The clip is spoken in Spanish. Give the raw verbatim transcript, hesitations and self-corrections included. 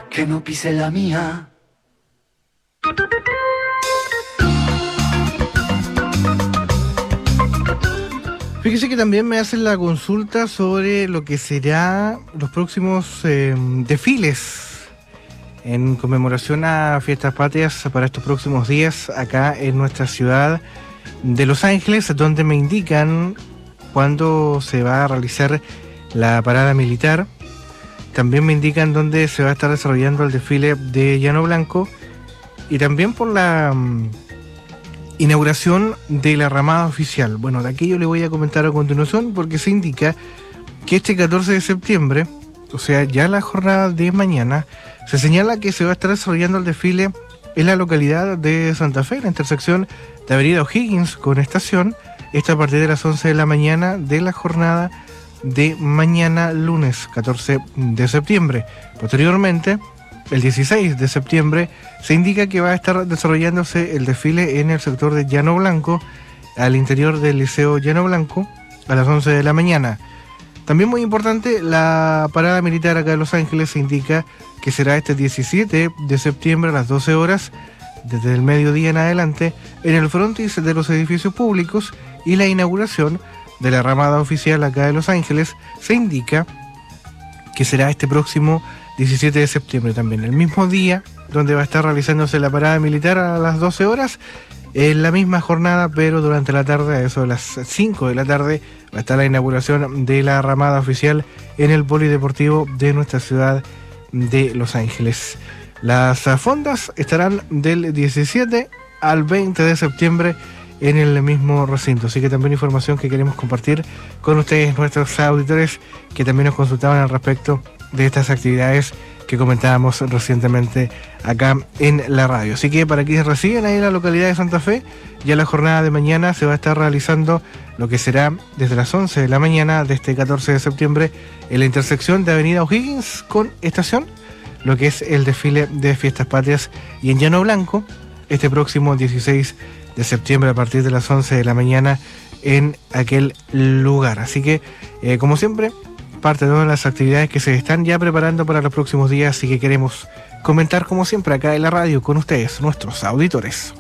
que no pise la mía. Fíjese que también me hacen la consulta sobre lo que será los próximos eh, desfiles en conmemoración a Fiestas Patrias para estos próximos días acá en nuestra ciudad de Los Ángeles, donde me indican cuándo se va a realizar la parada militar. También me indican dónde se va a estar desarrollando el desfile de Llano Blanco y también por la um, inauguración de la ramada oficial. Bueno, de aquí yo le voy a comentar a continuación porque se indica que este catorce de septiembre, o sea, ya la jornada de mañana, se señala que se va a estar desarrollando el desfile en la localidad de Santa Fe, en la intersección de Avenida O'Higgins con Estación, esto a partir de las once de la mañana de la jornada de mañana lunes catorce de septiembre. Posteriormente, el dieciséis de septiembre, se indica que va a estar desarrollándose el desfile en el sector de Llano Blanco, al interior del Liceo Llano Blanco, a las once de la mañana. También muy importante, la parada militar acá en Los Ángeles se indica que será este diecisiete de septiembre a las doce horas, desde el mediodía en adelante, en el frontis de los edificios públicos, y la inauguración de la ramada oficial acá de Los Ángeles se indica que será este próximo diecisiete de septiembre también, el mismo día donde va a estar realizándose la parada militar a las doce horas, en la misma jornada, pero durante la tarde, a eso de las cinco de la tarde, va a estar la inauguración de la ramada oficial en el polideportivo de nuestra ciudad de Los Ángeles. Las fondas estarán del diecisiete al veinte de septiembre en el mismo recinto, así que también información que queremos compartir con ustedes, nuestros auditores, que también nos consultaban al respecto de estas actividades que comentábamos recientemente acá en la radio. Así que para quienes residen ahí en la localidad de Santa Fe, ya la jornada de mañana se va a estar realizando lo que será desde las once de la mañana de este catorce de septiembre en la intersección de Avenida O'Higgins con Estación, lo que es el desfile de Fiestas Patrias, y en Llano Blanco este próximo dieciséis de septiembre a partir de las once de la mañana en aquel lugar. Así que, eh, como siempre, parte de todas las actividades que se están ya preparando para los próximos días y que queremos comentar como siempre acá en la radio con ustedes, nuestros auditores.